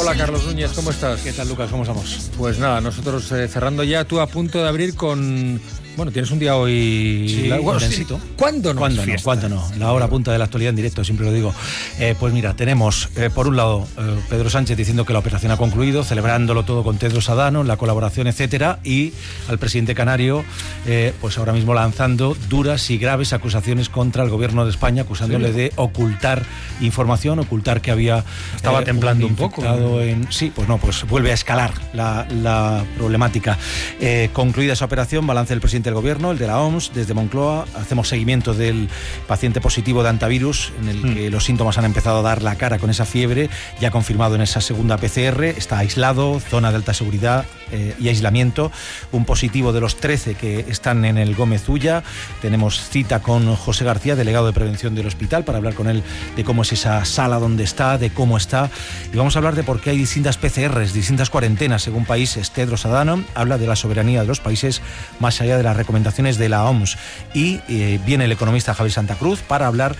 Hola Carlos Núñez, ¿cómo estás? ¿Qué tal, Lucas? ¿Cómo estamos? Pues nada, nosotros cerrando ya, tú a punto de abrir con... Bueno, tienes un día hoy... Sí, intensito. ¿Cuándo no? ¿Cuándo no? La hora punta de la actualidad en directo, siempre lo digo. Pues mira, tenemos por un lado Pedro Sánchez diciendo que la operación ha concluido, celebrándolo todo con Tedros Adhanom, la colaboración, etcétera, y al presidente canario, pues ahora mismo lanzando duras y graves acusaciones contra el gobierno de España, acusándole de ocultar información, ocultar que había... Estaba temblando un poco. Sí, pues no, pues vuelve a escalar la problemática. Concluida esa operación, balance del presidente del gobierno, el de la OMS, desde Moncloa, hacemos seguimiento del paciente positivo de antivirus, en el que los síntomas han empezado a dar la cara con esa fiebre, ya confirmado en esa segunda PCR, está aislado, zona de alta seguridad y aislamiento, un positivo de los 13 que están en el Gómez Ulla. Tenemos cita con José García, delegado de prevención del hospital, para hablar con él de cómo es esa sala donde está, de cómo está, y vamos a hablar de por qué hay distintas PCRs, distintas cuarentenas según países. Tedros Adhanom habla de la soberanía de los países más allá de las recomendaciones de la OMS, y viene el economista Javier Santa Cruz para hablar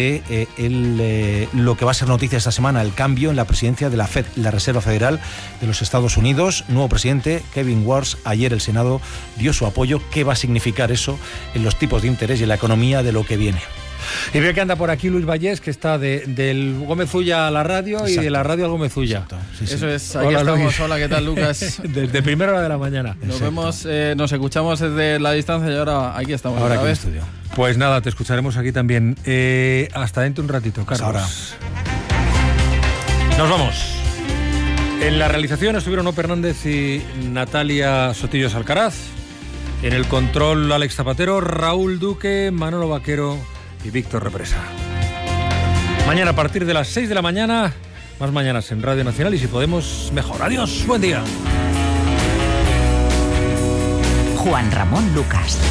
de lo que va a ser noticia esta semana, el cambio en la presidencia de la FED, la Reserva Federal de los Estados Unidos, nuevo presidente Kevin Warsh. Ayer el Senado dio su apoyo. ¿Qué va a significar eso en los tipos de interés y en la economía de lo que viene? Y veo que anda por aquí Luis Vallés, que está del Gómez Ulla a la radio. Exacto. Y de la radio al Gómez Ulla. Sí. Eso es, aquí hola, estamos. Luis. Hola, ¿qué tal, Lucas? Desde primera hora de la mañana. Nos vemos, nos escuchamos desde la distancia y ahora aquí estamos. Ahora aquí en el estudio. Pues nada, te escucharemos aquí también. Hasta dentro un ratito, Carlos. Ahora. Nos vamos. En la realización estuvieron Ope Hernández y Natalia Sotillos Alcaraz. En el control, Alex Zapatero, Raúl Duque, Manolo Vaquero y Víctor Represa. Mañana a partir de las 6 de la mañana, más mañanas en Radio Nacional, y si podemos, mejor. Adiós, buen día. Juan Ramón Lucas.